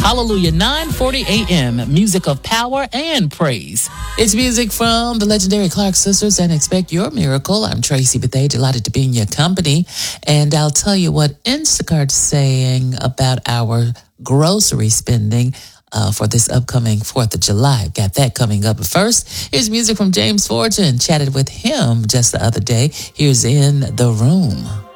Hallelujah, 9:40 a.m. Music of power and praise. It's music from the legendary Clark Sisters and Expect Your Miracle. I'm Tracy Bethea, delighted to be in your company. And I'll tell you what Instacart's saying about our grocery spending for this upcoming 4th of July. Got that coming up. But first, here's music from James Fortune. Chatted with him just the other day. Here's In the Room.